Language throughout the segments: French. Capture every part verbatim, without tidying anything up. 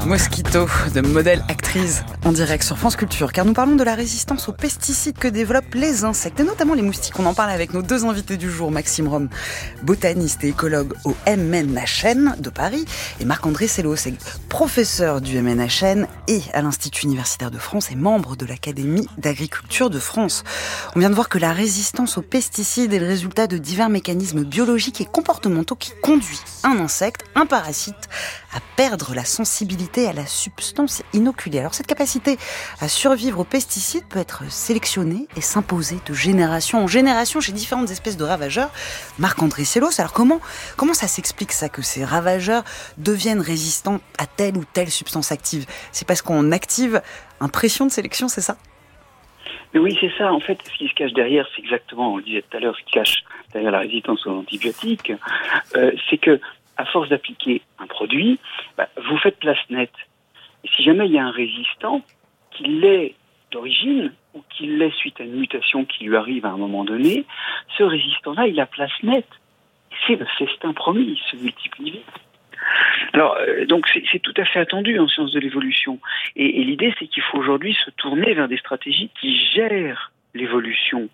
Mosquito, de modèle actrice en direct sur France Culture, car nous parlons de la résistance aux pesticides que développent les insectes, et notamment les moustiques. On en parle avec nos deux invités du jour, Maxime Rome, botaniste et écologue au M N H N de Paris, et Marc-André Sellos, professeur du M N H N et à l'Institut universitaire de France et membre de l'Académie d'agriculture de France. On vient de voir que la résistance aux pesticides est le résultat de divers mécanismes biologiques et comportementaux qui conduit un insecte, un parasite, à perdre la sensibilité à la substance inoculée. Alors cette capacité à survivre aux pesticides peut être sélectionnée et s'imposer de génération en génération chez différentes espèces de ravageurs. Marc-André Sellos, alors comment, comment ça s'explique ça, que ces ravageurs deviennent résistants à telle ou telle substance active? C'est parce qu'on active un pression de sélection, c'est ça? Mais oui, c'est ça. En fait, ce qui se cache derrière, c'est exactement, on le disait tout à l'heure, ce qui cache derrière la résistance aux antibiotiques, euh, c'est que à force d'appliquer un produit, bah, vous faites place nette. Et si jamais il y a un résistant, qu'il l'ait d'origine ou qu'il l'ait suite à une mutation qui lui arrive à un moment donné, ce résistant-là, il a place nette. C'est le festin promis, il se multiplie vite. Alors, euh, donc c'est, c'est tout à fait attendu en sciences de l'évolution. Et, et l'idée, c'est qu'il faut aujourd'hui se tourner vers des stratégies qui gèrent l'évolution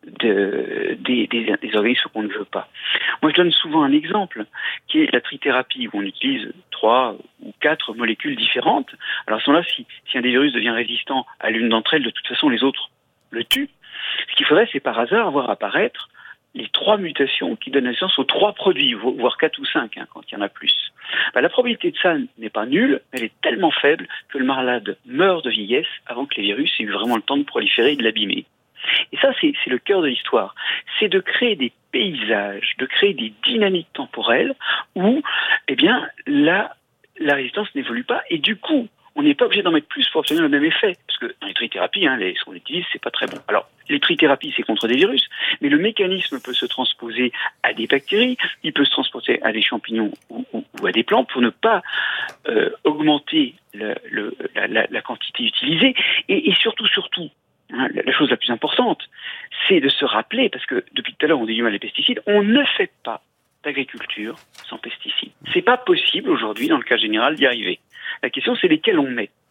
de, des, des, des organismes qu'on ne veut pas. Moi, je donne souvent un exemple, qui est la trithérapie, où on utilise trois ou quatre molécules différentes. Alors à ce moment-là, si, si un des virus devient résistant à l'une d'entre elles, de toute façon, les autres le tuent. Ce qu'il faudrait, c'est par hasard voir apparaître les trois mutations qui donnent naissance aux trois produits, voire quatre ou cinq, hein, quand il y en a plus. Ben, la probabilité de ça n'est pas nulle, elle est tellement faible que le malade meurt de vieillesse avant que les virus aient eu vraiment le temps de proliférer et de l'abîmer. Et ça, c'est, c'est le cœur de l'histoire. C'est de créer des paysages, de créer des dynamiques temporelles où, eh bien, la, la résistance n'évolue pas et du coup, on n'est pas obligé d'en mettre plus pour obtenir le même effet. Parce que dans les trithérapies, hein, les, ce qu'on utilise, c'est pas très bon. Alors, les trithérapies, c'est contre des virus, mais le mécanisme peut se transposer à des bactéries, il peut se transposer à des champignons ou, ou, ou à des plantes pour ne pas euh, augmenter le, le, la, la, la quantité utilisée. Et, et surtout, surtout, hein, la, la chose la plus importante, c'est de se rappeler, parce que depuis tout à l'heure, on dit du mal les pesticides, on ne fait pas d'agriculture sans pesticides. C'est pas possible aujourd'hui, dans le cas général, d'y arriver. La question, c'est lesquels on met.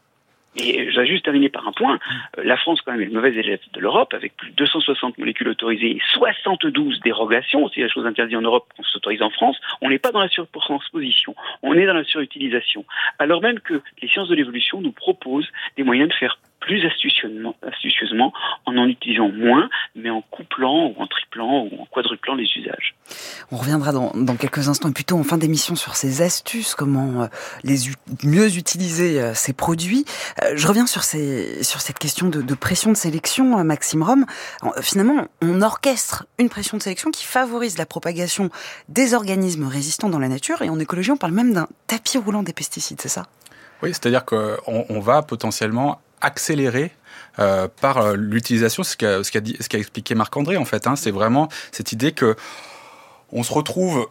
Et j'ai juste terminé par un point. La France, quand même, est le mauvais élève de l'Europe, avec plus de deux cent soixante molécules autorisées et soixante-douze dérogations. Si la chose interdite en Europe, on s'autorise en France. On n'est pas dans la surtransposition. On est dans la surutilisation. Alors même que les sciences de l'évolution nous proposent des moyens de faire plus astucieusement, astucieusement en en utilisant moins, mais en couplant ou en triplant ou en quadruplant les usages. On reviendra dans, dans quelques instants, et plutôt en fin d'émission, sur ces astuces, comment euh, les u- mieux utiliser euh, ces produits. Euh, je reviens sur, ces, sur cette question de, de pression de sélection, euh, Maxime Rome. Euh, finalement, on orchestre une pression de sélection qui favorise la propagation des organismes résistants dans la nature, et en écologie, on parle même d'un tapis roulant des pesticides, c'est ça? Oui, c'est-à-dire qu'on on va potentiellement accéléré euh, par euh, l'utilisation, ce qu'a, ce, qu'a dit, ce qu'a expliqué Marc-André en fait. Hein, c'est vraiment cette idée que on se retrouve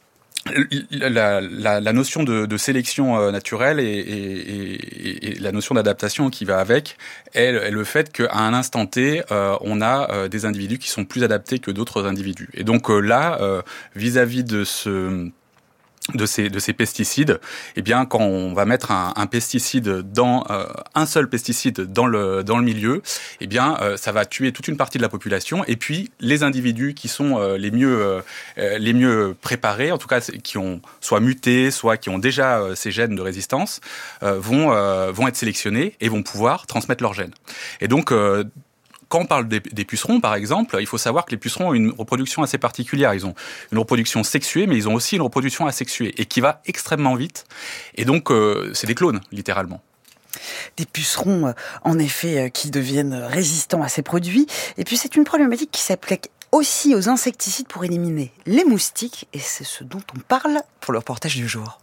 la, la, la notion de, de sélection euh, naturelle et, et, et, et la notion d'adaptation qui va avec est, est le fait qu'à un instant T, euh, on a euh, des individus qui sont plus adaptés que d'autres individus. Et donc euh, là, euh, vis-à-vis de ce de ces de ces pesticides, eh bien quand on va mettre un, un pesticide dans euh, un seul pesticide dans le dans le milieu, eh bien euh, ça va tuer toute une partie de la population et puis les individus qui sont euh, les mieux euh, les mieux préparés, en tout cas qui ont soit muté, soit qui ont déjà euh, ces gènes de résistance, euh, vont euh, vont être sélectionnés et vont pouvoir transmettre leurs gènes. Et donc euh, quand on parle des, des pucerons, par exemple, il faut savoir que les pucerons ont une reproduction assez particulière. Ils ont une reproduction sexuée, mais ils ont aussi une reproduction asexuée, et qui va extrêmement vite. Et donc, euh, c'est des clones, littéralement. Des pucerons, en effet, qui deviennent résistants à ces produits. Et puis, c'est une problématique qui s'applique aussi aux insecticides pour éliminer les moustiques. Et c'est ce dont on parle pour le reportage du jour.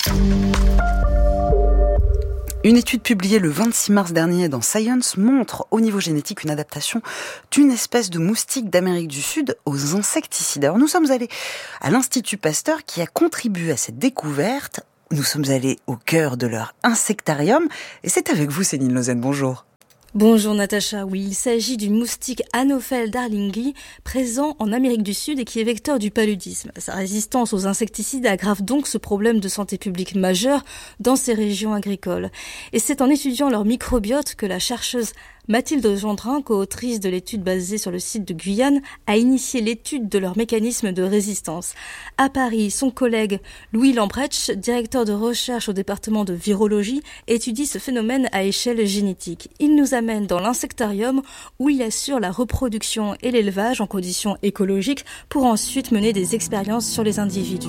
Une étude publiée le vingt-six mars dernier dans Science montre au niveau génétique une adaptation d'une espèce de moustique d'Amérique du Sud aux insecticides. Alors nous sommes allés à l'Institut Pasteur qui a contribué à cette découverte. Nous sommes allés au cœur de leur insectarium et c'est avec vous Céline Lausanne, bonjour. Bonjour Natacha, oui, il s'agit du moustique Anopheles darlingii, présent en Amérique du Sud et qui est vecteur du paludisme. Sa résistance aux insecticides aggrave donc ce problème de santé publique majeur dans ces régions agricoles. Et c'est en étudiant leur microbiote que la chercheuse Mathilde Gendrin, co-autrice de l'étude basée sur le site de Guyane, a initié l'étude de leur mécanisme de résistance. À Paris, son collègue Louis Lambretsch, directeur de recherche au département de virologie, étudie ce phénomène à échelle génétique. Il nous amène dans l'insectarium où il assure la reproduction et l'élevage en conditions écologiques pour ensuite mener des expériences sur les individus.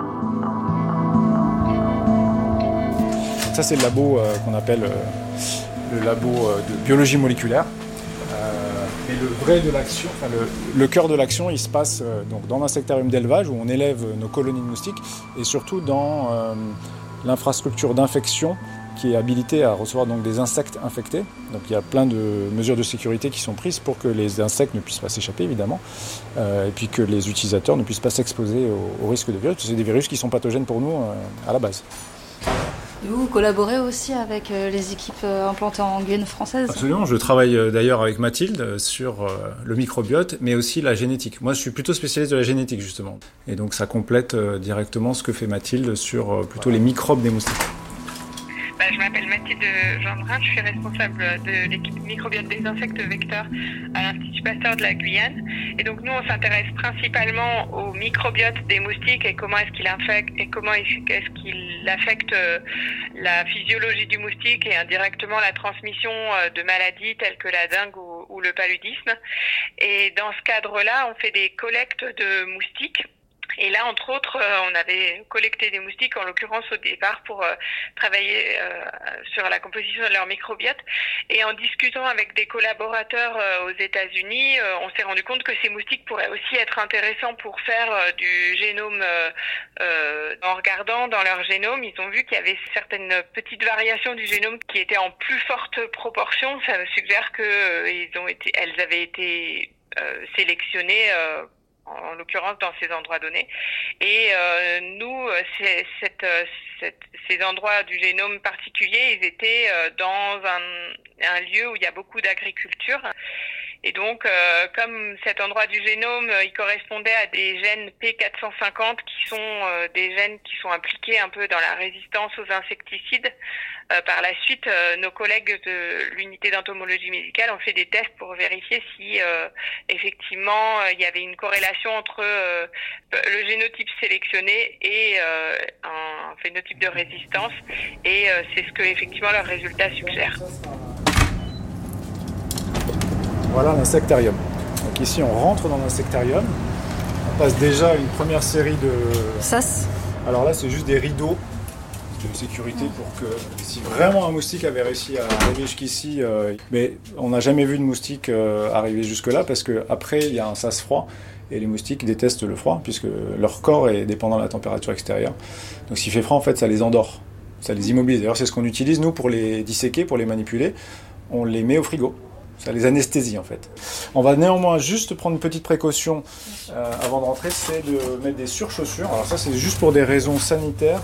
Ça, c'est le labo euh, qu'on appelle... Euh... le labo de biologie moléculaire. Euh, mais le vrai de l'action, enfin le, le cœur de l'action, il se passe euh, donc dans l'insectarium d'élevage où on élève nos colonies de moustiques et surtout dans euh, l'infrastructure d'infection qui est habilitée à recevoir donc des insectes infectés. Donc il y a plein de mesures de sécurité qui sont prises pour que les insectes ne puissent pas s'échapper évidemment euh, et puis que les utilisateurs ne puissent pas s'exposer au, au risque de virus. C'est des virus qui sont pathogènes pour nous euh, à la base. Vous collaborez aussi avec les équipes implantées en Guyane française ? Absolument, je travaille d'ailleurs avec Mathilde sur le microbiote, mais aussi la génétique. Moi, je suis plutôt spécialiste de la génétique, justement. Et donc, ça complète directement ce que fait Mathilde sur plutôt les microbes des moustiques. Bah, je m'appelle Mathilde Gendrin, je suis responsable de l'équipe microbiote des insectes vecteurs à l'Institut Pasteur de la Guyane. Et donc nous, on s'intéresse principalement au microbiote des moustiques et comment est-ce qu'il infecte et comment est-ce qu'il affecte la physiologie du moustique et indirectement la transmission de maladies telles que la dengue ou, ou le paludisme. Et dans ce cadre-là, on fait des collectes de moustiques. Et là, entre autres, on avait collecté des moustiques, en l'occurrence au départ, pour euh, travailler euh, sur la composition de leur microbiote. Et en discutant avec des collaborateurs euh, aux États-Unis, euh, on s'est rendu compte que ces moustiques pourraient aussi être intéressants pour faire euh, du génome. Euh, euh, en regardant dans leur génome, ils ont vu qu'il y avait certaines petites variations du génome qui étaient en plus forte proportion. Ça suggère que euh, ils ont été, elles avaient été euh, sélectionnées. Euh, en l'occurrence dans ces endroits donnés. Et euh, nous, c'est, cette, cette, ces endroits du génome particulier, ils étaient euh, dans un, un lieu où il y a beaucoup d'agriculture. Et donc, euh, comme cet endroit du génome, euh, il correspondait à des gènes P quatre cent cinquante qui sont euh, des gènes qui sont impliqués un peu dans la résistance aux insecticides. Euh, par la suite, euh, nos collègues de l'unité d'entomologie médicale ont fait des tests pour vérifier si euh, effectivement euh, il y avait une corrélation entre euh, le génotype sélectionné et euh, un phénotype de résistance. Et euh, c'est ce que effectivement leurs résultats suggèrent. Voilà l'insectarium. Donc ici, on rentre dans l'insectarium. On passe déjà une première série de... Sas. Alors là, c'est juste des rideaux de sécurité pour que si vraiment un moustique avait réussi à arriver jusqu'ici, euh, mais on n'a jamais vu de moustique euh, arriver jusque-là parce qu'après, il y a un sas froid et les moustiques détestent le froid puisque leur corps est dépendant de la température extérieure. Donc s'il fait froid, en fait, ça les endort, ça les immobilise. D'ailleurs, c'est ce qu'on utilise, nous, pour les disséquer, pour les manipuler. On les met au frigo. Ça les anesthésie en fait. On va néanmoins juste prendre une petite précaution euh, avant de rentrer, c'est de mettre des surchaussures. Alors ça c'est juste pour des raisons sanitaires.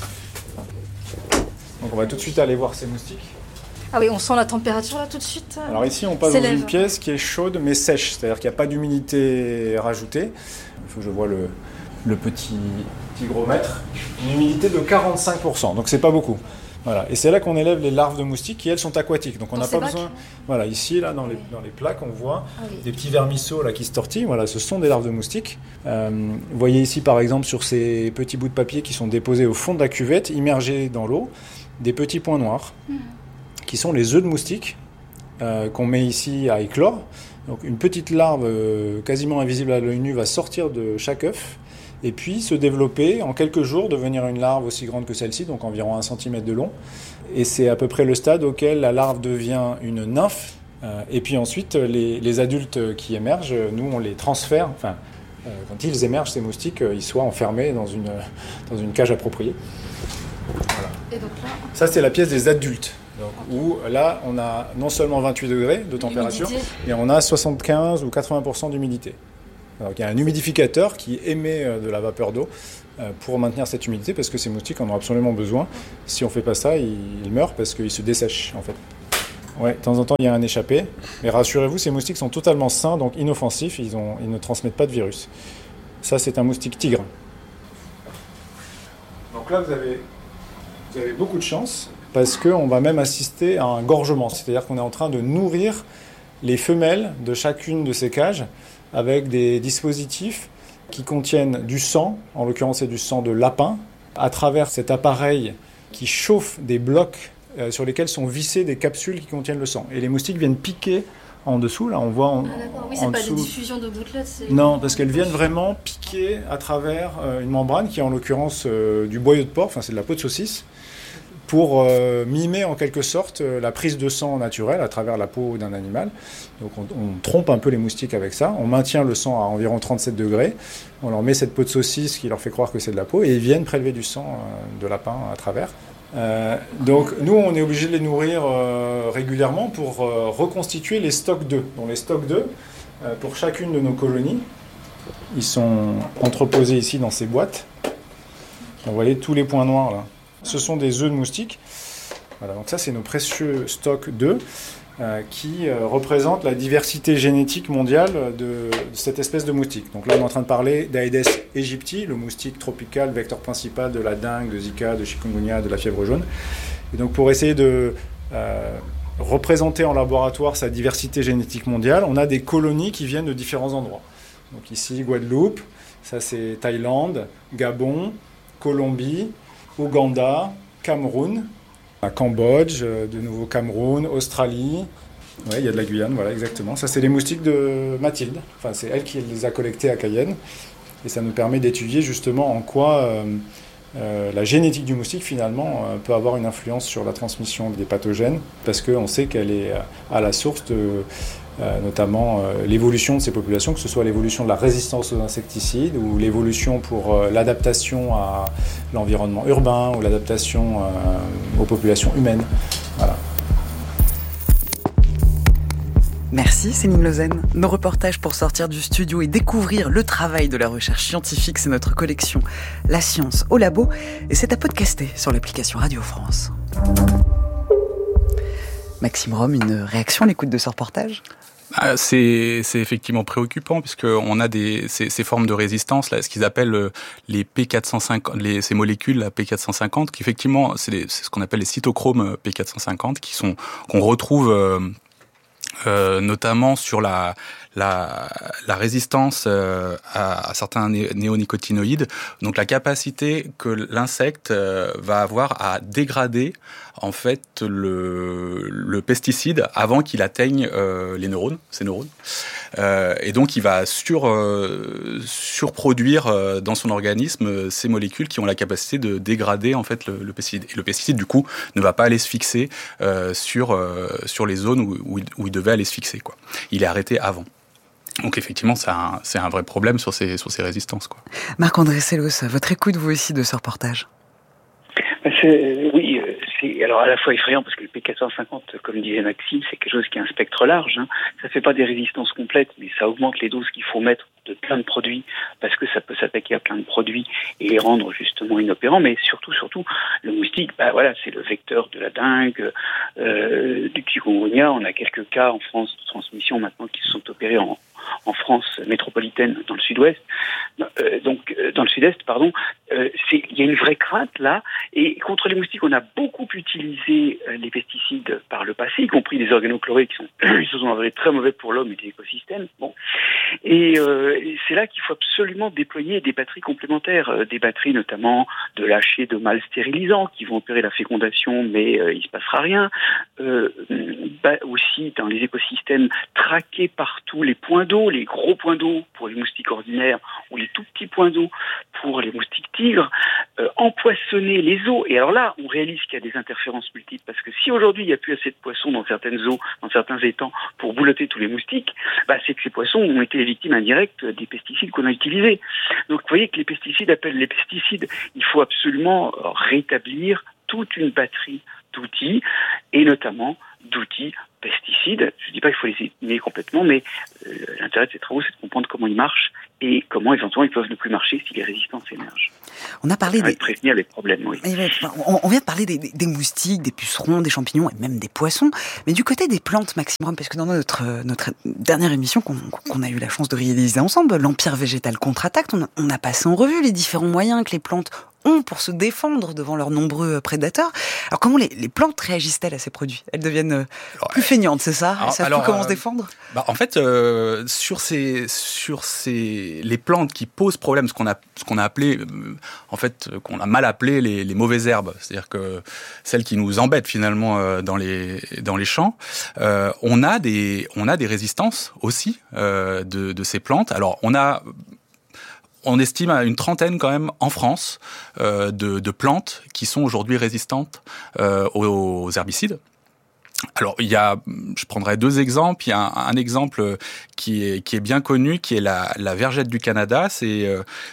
Donc on va tout de suite aller voir ces moustiques. Ah oui, on sent la température là tout de suite. Alors ici on passe dans une pièce qui est chaude mais sèche, c'est-à-dire qu'il n'y a pas d'humidité rajoutée. Il faut que je vois le, le petit hygromètre. Une humidité de quarante-cinq pour cent, donc c'est pas beaucoup. Voilà. Et c'est là qu'on élève les larves de moustiques qui, elles, sont aquatiques. Donc on n'a pas bacs. besoin... Voilà, ici, là, dans les, dans les plaques, on voit ah oui. des petits vermisseaux là, qui se tortillent. Voilà, ce sont des larves de moustiques. Euh, vous voyez ici, par exemple, sur ces petits bouts de papier qui sont déposés au fond de la cuvette, immergés dans l'eau, des petits points noirs, mmh. qui sont les œufs de moustiques euh, qu'on met ici à éclore. Donc une petite larve euh, quasiment invisible à l'œil nu va sortir de chaque œuf, et puis se développer en quelques jours, devenir une larve aussi grande que celle-ci, donc environ un centimètre de long. Et c'est à peu près le stade auquel la larve devient une nymphe. Euh, et puis ensuite, les, les adultes qui émergent, nous, on les transfère. Enfin, euh, quand ils émergent, ces moustiques, euh, ils soient enfermés dans une, dans une cage appropriée. Voilà. Et donc là... Ça, c'est la pièce des adultes. Donc, où là, on a non seulement vingt-huit degrés de température, mais on a soixante-quinze ou quatre-vingts pour cent d'humidité. Donc, il y a un humidificateur qui émet de la vapeur d'eau pour maintenir cette humidité parce que ces moustiques en ont absolument besoin. Si on ne fait pas ça, ils meurent parce qu'ils se dessèchent en fait. Ouais, de temps en temps, il y a un échappé. Mais rassurez-vous, ces moustiques sont totalement sains, donc inoffensifs. Ils, ont, ils ne transmettent pas de virus. Ça, c'est un moustique tigre. Donc là, vous avez, vous avez beaucoup de chance parce qu'on va même assister à un gorgement. C'est-à-dire qu'on est en train de nourrir les femelles de chacune de ces cages avec des dispositifs qui contiennent du sang, en l'occurrence c'est du sang de lapin, à travers cet appareil qui chauffe des blocs euh, sur lesquels sont vissées des capsules qui contiennent le sang. Et les moustiques viennent piquer en dessous, là on voit en, ah, d'accord. Oui, c'est en pas dessous. Des diffusions de gouttelettes, c'est... Non, parce qu'elles viennent vraiment piquer à travers euh, une membrane qui est en l'occurrence euh, du boyau de porc, enfin c'est de la peau de saucisse, pour euh, mimer en quelque sorte euh, la prise de sang naturelle à travers la peau d'un animal. Donc on, on trompe un peu les moustiques avec ça, on maintient le sang à environ trente-sept degrés, on leur met cette peau de saucisse qui leur fait croire que c'est de la peau, et ils viennent prélever du sang euh, de lapin à travers. Euh, donc nous on est obligé de les nourrir euh, régulièrement pour euh, reconstituer les stocks d'œufs. Donc les stocks d'œufs, euh, pour chacune de nos colonies, ils sont entreposés ici dans ces boîtes. Vous voyez tous les points noirs là. Ce sont des œufs de moustiques. Voilà, donc ça, c'est nos précieux stocks d'œufs euh, qui euh, représentent la diversité génétique mondiale de, de cette espèce de moustique. Donc là, on est en train de parler d'Aedes aegypti, le moustique tropical, vecteur principal de la dengue, de Zika, de chikungunya, de la fièvre jaune. Et donc pour essayer de euh, représenter en laboratoire sa diversité génétique mondiale, on a des colonies qui viennent de différents endroits. Donc ici, Guadeloupe, ça c'est Thaïlande, Gabon, Colombie, Ouganda, Cameroun, à Cambodge, de nouveau Cameroun, Australie. Ouais, il y a de la Guyane, voilà, exactement. Ça, c'est les moustiques de Mathilde. Enfin, c'est elle qui les a collectés à Cayenne. Et ça nous permet d'étudier justement en quoi euh, euh, la génétique du moustique, finalement, euh, peut avoir une influence sur la transmission des pathogènes, parce qu'on sait qu'elle est à la source de... Euh, notamment euh, l'évolution de ces populations, que ce soit l'évolution de la résistance aux insecticides ou l'évolution pour euh, l'adaptation à l'environnement urbain ou l'adaptation euh, aux populations humaines. Voilà. Merci Céline Lausanne. Nos reportages pour sortir du studio et découvrir le travail de la recherche scientifique, c'est notre collection La Science au Labo, et c'est à podcaster sur l'application Radio France. Maxime Rome, une réaction à l'écoute de ce reportage ? Ah, c'est, c'est effectivement préoccupant puisqu'on a des, ces, ces formes de résistance, là, ce qu'ils appellent les P quatre cent cinquante, les, ces molécules, la P quatre cent cinquante, qui effectivement, c'est, les, c'est ce qu'on appelle les cytochromes P quatre cent cinquante, qui sont, qu'on retrouve euh, euh, notamment sur la, la, la résistance euh, à, à certains né- néonicotinoïdes, donc la capacité que l'insecte euh, va avoir à dégrader en fait le, le pesticide avant qu'il atteigne euh, les neurones, ces neurones, euh, et donc il va sur euh, surproduire euh, dans son organisme ces molécules qui ont la capacité de dégrader en fait le, le pesticide. Et le pesticide du coup ne va pas aller se fixer euh, sur euh, sur les zones où, où, où il devait aller se fixer, quoi. Il est arrêté avant. Donc effectivement, c'est un, c'est un vrai problème sur ces, sur ces résistances, quoi. Marc-André Sellos, votre écoute vous aussi de ce reportage ? C'est, oui, c'est alors à la fois effrayant parce que le P quatre cent cinquante, comme disait Maxime, c'est quelque chose qui a un spectre large. Hein. Ça fait pas des résistances complètes, mais ça augmente les doses qu'il faut mettre de plein de produits parce que ça peut s'attaquer à plein de produits et les rendre justement inopérants. Mais surtout, surtout, le moustique, bah voilà, c'est le vecteur de la dengue, euh, du chikungunya. On a quelques cas en France de transmission maintenant qui se sont opérés en en France métropolitaine, dans le sud-ouest, euh, donc euh, dans le sud-est, pardon, euh, c'est, il y a une vraie crainte là. Et contre les moustiques, on a beaucoup utilisé euh, les pesticides par le passé, y compris des organochlorés qui sont, ils se sont avérés très mauvais pour l'homme et l'écosystème. Bon, et, euh, et c'est là qu'il faut absolument déployer des batteries complémentaires, euh, des batteries notamment de lâcher de mâles stérilisants qui vont opérer la fécondation, mais euh, il se passera rien. Euh, bah, aussi dans les écosystèmes, traquer partout les points d'eau, les gros points d'eau pour les moustiques ordinaires ou les tout petits points d'eau pour les moustiques tigres, euh, empoissonner les eaux. Et alors là, on réalise qu'il y a des interférences multiples parce que si aujourd'hui il n'y a plus assez de poissons dans certaines eaux, dans certains étangs pour boulotter tous les moustiques, bah, c'est que ces poissons ont été les victimes indirectes des pesticides qu'on a utilisés. Donc vous voyez que les pesticides appellent les pesticides. Il faut absolument rétablir toute une batterie d'outils et notamment d'outils pesticides. Je ne dis pas qu'il faut les éliminer complètement, mais euh, l'intérêt de ces travaux, c'est de comprendre comment ils marchent et comment éventuellement ils peuvent ne plus marcher si les résistances émergent. On a parlé des... de prévenir les problèmes, oui. On vient de parler des, des moustiques, des pucerons, des champignons et même des poissons. Mais du côté des plantes, Maxime Rome, parce que dans notre, notre dernière émission qu'on, qu'on a eu la chance de réaliser ensemble, l'Empire végétal contre-attaque, on a, on a passé en revue les différents moyens que les plantes ont pour se défendre devant leurs nombreux prédateurs. Alors comment les, les plantes réagissent-elles à ces produits ? Elles deviennent alors, plus feignantes, c'est ça ? Elles savent plus comment euh, se défendre ? Bah, en fait, euh, sur ces, sur ces, les plantes qui posent problème, ce qu'on a, ce qu'on a appelé, euh, en fait, qu'on a mal appelé les, les mauvaises herbes, c'est-à-dire que celles qui nous embêtent finalement euh, dans les, dans les champs, euh, on a des, on a des résistances aussi euh, de, de ces plantes. Alors, on a On estime à une trentaine quand même en France euh, de, de plantes qui sont aujourd'hui résistantes euh, aux, aux herbicides. Alors, il y a, je prendrai deux exemples. Il y a un, un exemple qui est, qui est bien connu, qui est la, la vergette du Canada. C'est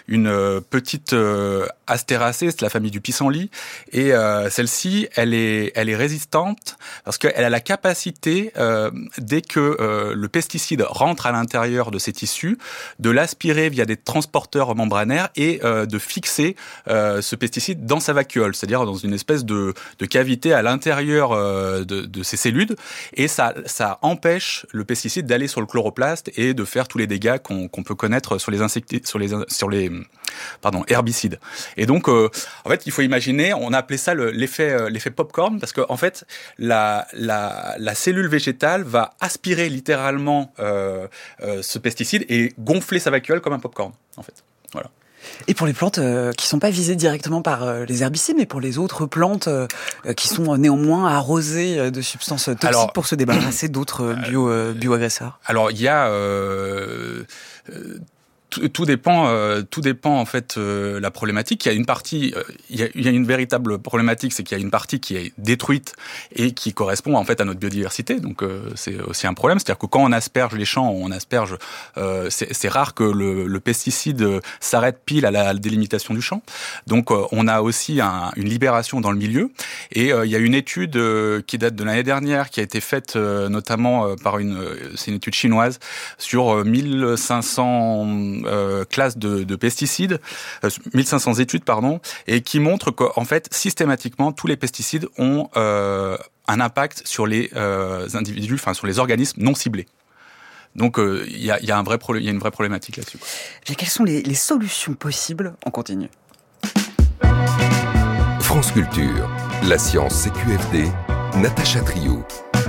une petite astéracée, c'est la famille du pissenlit. Et euh, celle-ci, elle est, elle est résistante parce qu'elle a la capacité, euh, dès que euh, le pesticide rentre à l'intérieur de ses tissus, de l'aspirer via des transporteurs membranaires et euh, de fixer euh, ce pesticide dans sa vacuole, c'est-à-dire dans une espèce de, de cavité à l'intérieur euh, de, de ces cellules, et ça, ça empêche le pesticide d'aller sur le chloroplaste et de faire tous les dégâts qu'on, qu'on peut connaître sur les insecti- sur les sur les pardon herbicides. Et donc, euh, en fait, il faut imaginer, on a appelé ça le, l'effet euh, l'effet popcorn, parce que en fait, la la la cellule végétale va aspirer littéralement euh, euh, ce pesticide et gonfler sa vacuole comme un popcorn, en fait. Voilà. Et pour les plantes euh, qui sont pas visées directement par euh, les herbicides, mais pour les autres plantes euh, qui sont euh, néanmoins arrosées de substances toxiques alors, pour se débarrasser d'autres euh, bio, euh, bioagresseurs. Alors il y a euh, euh, Tout, tout dépend, euh, tout dépend en fait euh, la problématique. Il y a une partie, euh, il, y a, il y a une véritable problématique, c'est qu'il y a une partie qui est détruite et qui correspond en fait à notre biodiversité. Donc euh, c'est aussi un problème, c'est-à-dire que quand on asperge les champs, on asperge, euh, c'est, c'est rare que le, le pesticide s'arrête pile à la délimitation du champ. Donc euh, on a aussi un, une libération dans le milieu. Et euh, il y a une étude euh, qui date de l'année dernière, qui a été faite euh, notamment euh, par une, c'est une étude chinoise sur euh, mille cinq cents Euh, classes de, de pesticides, euh, mille cinq cents études, pardon, et qui montrent qu'en fait, systématiquement, tous les pesticides ont euh, un impact sur les euh, individus, enfin sur les organismes non ciblés. Donc, il euh, y, a, y, a un vrai pro- y a une vraie problématique là-dessus. Quoi. Bien, quelles sont les, les solutions possibles ? On continue. France Culture, la science C Q F D, Natacha Trio.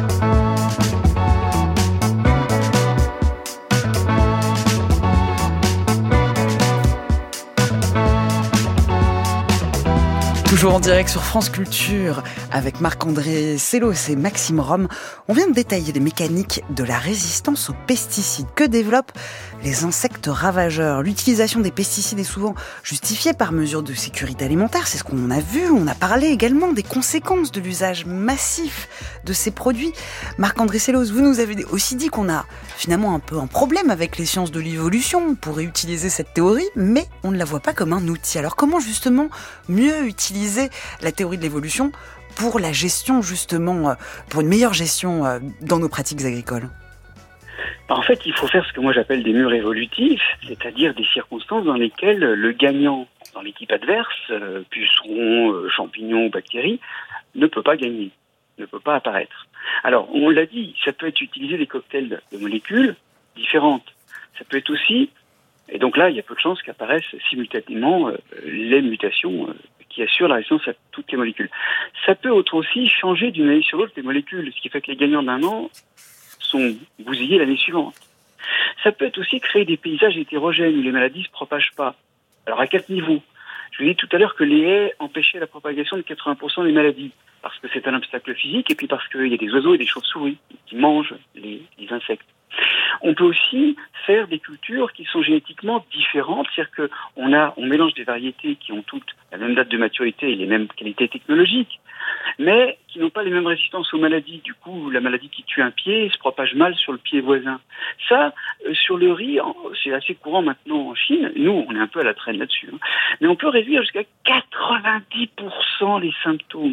Toujours en direct sur France Culture avec Marc-André Sellos et Maxime Rome. On vient de détailler les mécaniques de la résistance aux pesticides que développent les insectes ravageurs. L'utilisation des pesticides est souvent justifiée par mesure de sécurité alimentaire, c'est ce qu'on a vu. On a parlé également des conséquences de l'usage massif de ces produits. Marc-André Sellos, vous nous avez aussi dit qu'on a finalement un peu un problème avec les sciences de l'évolution. On pourrait utiliser cette théorie, mais on ne la voit pas comme un outil. Alors comment justement mieux utiliser la théorie de l'évolution pour la gestion, justement, pour une meilleure gestion dans nos pratiques agricoles ? En fait, il faut faire ce que moi j'appelle des murs évolutifs, c'est-à-dire des circonstances dans lesquelles le gagnant dans l'équipe adverse, euh, pucerons, euh, champignons ou bactéries, ne peut pas gagner, ne peut pas apparaître. Alors, on l'a dit, ça peut être utilisé des cocktails de molécules différentes. Ça peut être aussi, et donc là, il y a peu de chances qu'apparaissent simultanément euh, les mutations euh, qui assurent la résistance à toutes les molécules. Ça peut être aussi changer d'une année sur l'autre les molécules, ce qui fait que les gagnants d'un an sont bousillés l'année suivante. Ça peut être aussi créer des paysages hétérogènes où les maladies ne se propagent pas. Alors à quatre niveaux. Je vous ai dit tout à l'heure que les haies empêchaient la propagation de quatre-vingts pour cent des maladies, parce que c'est un obstacle physique et puis parce qu'il y a des oiseaux et des chauves-souris qui mangent les, les insectes. On peut aussi faire des cultures qui sont génétiquement différentes, c'est-à-dire qu'on a, on mélange des variétés qui ont toutes la même date de maturité et les mêmes qualités technologiques, mais qui n'ont pas les mêmes résistances aux maladies. Du coup, la maladie qui tue un pied se propage mal sur le pied voisin. Ça, euh, sur le riz, c'est assez courant maintenant en Chine. Nous, on est un peu à la traîne là-dessus. Hein. Mais on peut réduire jusqu'à quatre-vingt-dix pour cent les symptômes.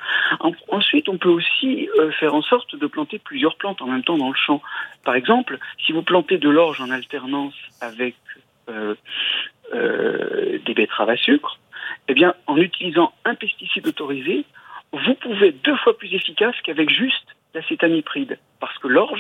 En, ensuite, on peut aussi euh, faire en sorte de planter plusieurs plantes en même temps dans le champ. Par exemple, si vous plantez de l'orge en alternance avec euh, euh, des betteraves à sucre, eh bien, en utilisant un pesticide autorisé, vous pouvez être deux fois plus efficace qu'avec juste l'acétamipride. Parce que l'orge